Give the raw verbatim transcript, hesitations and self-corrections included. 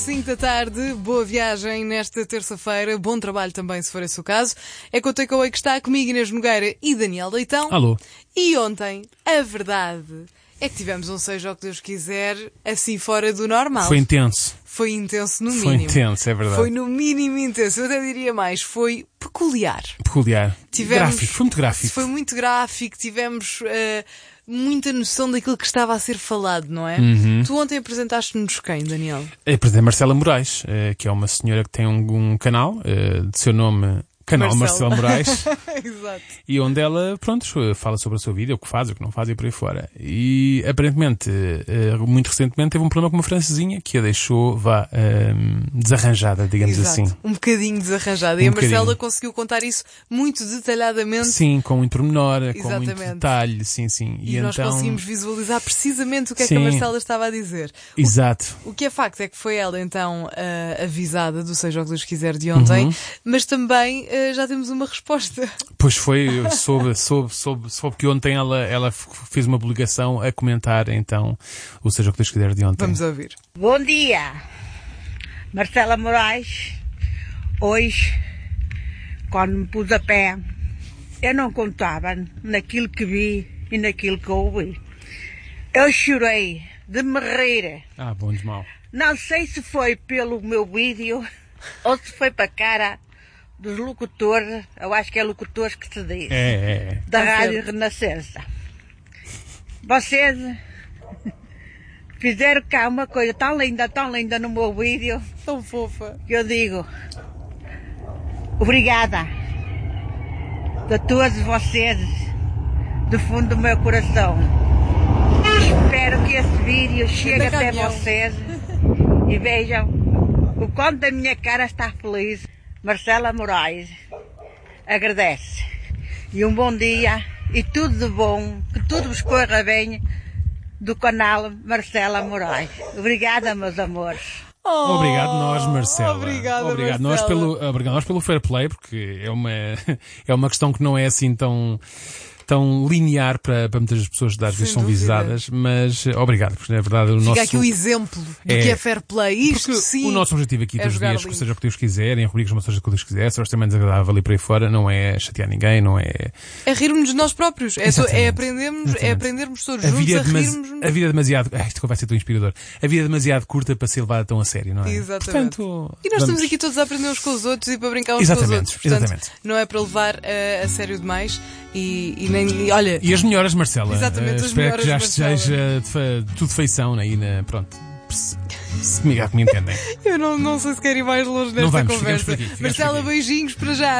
cinco da tarde, boa viagem nesta terça-feira, bom trabalho também se for esse o caso. É com o Takeaway que está comigo Inês Nogueira e Daniel Leitão. Alô. E ontem, a verdade é que tivemos um Seja o que Deus quiser, assim fora do normal. Foi intenso. Foi intenso no Foi mínimo. intenso, é verdade. Foi no mínimo intenso, eu até diria mais, foi peculiar. Peculiar. Tivemos, Gráfico, foi muito gráfico. Foi muito gráfico, tivemos... Uh, muita noção daquilo que estava a ser falado, não é? Uhum. Tu ontem apresentaste-nos quem, Daniel? Apresentei a Marcela Moraes, que é uma senhora que tem um, um canal, de seu nome... Canal Marcela Moraes. Exato. E onde ela, pronto, fala sobre a sua vida, o que faz, o que não faz e por aí fora. E aparentemente, muito recentemente, teve um problema com uma francesinha que a deixou, vá, um, desarranjada, digamos Exato. assim. Um bocadinho desarranjada. Um e a Marcela bocadinho. conseguiu contar isso muito detalhadamente. Sim, com muito pormenor, Exatamente. com muito detalhe, sim, sim. E, e nós então... conseguimos visualizar precisamente o que é sim. que a Marcela estava a dizer. Exato. O, o que é facto é que foi ela, então, uh, avisada do Seja o que Deus quiser de ontem, uhum. mas também uh, já temos uma resposta. Pois foi, soube, soube, soube, soube que ontem ela, ela fez uma publicação a comentar, então, o Seja o que Deus quiser de ontem. Vamos ouvir. Bom dia, Marcela Moraes. Hoje, quando me pus a pé, eu não contava naquilo que vi e naquilo que ouvi. Eu chorei de me rir. Ah, bom de mal. Não sei se foi pelo meu vídeo ou se foi para a cara dos locutores, eu acho que é locutores que se diz, é, é, é. da Tá Rádio certo. Renascença. Vocês fizeram cá uma coisa tão linda, tão linda no meu vídeo, Tão fofa. que eu digo, obrigada de todos vocês, do fundo do meu coração. Espero que esse vídeo chegue Anda até caminhão. vocês e vejam o quanto a minha cara está feliz. Marcela Moraes agradece. E um bom dia e tudo de bom, que tudo vos corra bem do canal Marcela Moraes. Obrigada, meus amores. Oh, Obrigado nós, Marcela. Obrigada, Obrigado Marcela. nós pelo, obrigado nós pelo fair play, porque é uma, é uma questão que não é assim tão, tão linear para, para muitas pessoas que às vezes Sem são dúvida. visadas, mas obrigado, porque na verdade o Fica nosso... aqui o exemplo do É, que é fair play. Isto Porque sim. o nosso objetivo aqui é todos os jogar dias, limpo. seja o que Deus quiser, em rubricas, mas seja o que Deus quiser, seja também desagradável ali por aí fora, não é chatear ninguém, não é... É rirmos de nós próprios. É, to- é, Exatamente. aprendermos, é Exatamente. aprendermos todos A juntos vida, é a demasi- rirmos. a vida é demasiado... Ah, isto vai ser tão inspirador. A vida é demasiado curta para ser levada tão a sério, não é? Exatamente. Portanto, E nós vamos... estamos aqui todos a aprender uns com os outros e para brincar uns Exatamente, com os outros. Portanto, exatamente. não é para levar uh, a sério demais e, e nem... E, olha... E as melhoras, Marcela. Exatamente, Eh, as espero melhoras, que já Marcela. esteja de fa- tudo feição aí na... Pronto. Se, se comigo, que me entendem. Eu não, não sei se quero ir mais longe nesta vamos, ficamos conversa. por aqui, ficamos Marcela, por aqui. beijinhos para já.